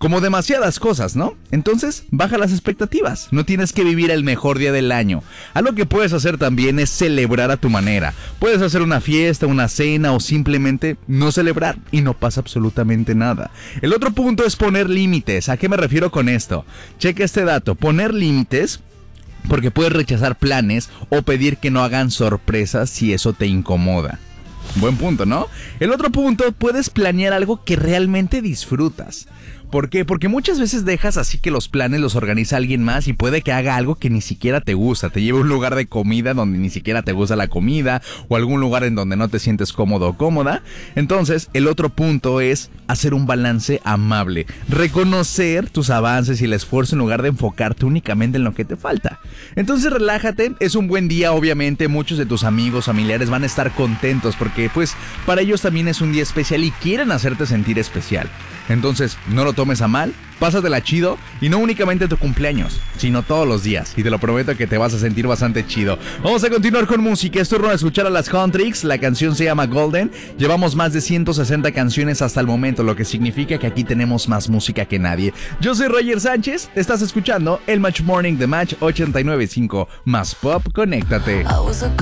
como demasiadas cosas, ¿no? Entonces, baja las expectativas. No tienes que vivir el mejor día del año. Algo que puedes hacer también es celebrar a tu manera. Puedes hacer una fiesta, una cena o simplemente no celebrar y no pasa absolutamente nada. El otro punto es poner límites. ¿A qué me refiero con esto? Checa este dato. Poner límites, porque puedes rechazar planes o pedir que no hagan sorpresas si eso te incomoda. Buen punto, ¿no? El otro punto, puedes planear algo que realmente disfrutas. ¿Por qué? Porque muchas veces dejas así que los planes los organiza alguien más y puede que haga algo que ni siquiera te gusta. Te lleve a un lugar de comida donde ni siquiera te gusta la comida o algún lugar en donde no te sientes cómodo o cómoda. Entonces, el otro punto es hacer un balance amable. Reconocer tus avances y el esfuerzo en lugar de enfocarte únicamente en lo que te falta. Entonces, relájate. Es un buen día, obviamente. Muchos de tus amigos, familiares van a estar contentos porque, pues, para ellos también es un día especial y quieren hacerte sentir especial. Entonces, no lo tomes a mal, pásatela chido y no únicamente tu cumpleaños, sino todos los días. Y te lo prometo que te vas a sentir bastante chido. Vamos a continuar con música. Es turno de escuchar a las Huntrix. La canción se llama Golden. Llevamos más de 160 canciones hasta el momento, lo que significa que aquí tenemos más música que nadie. Yo soy Roger Sánchez. Estás escuchando el Match Morning de Match 89.5. Más pop, conéctate. I was a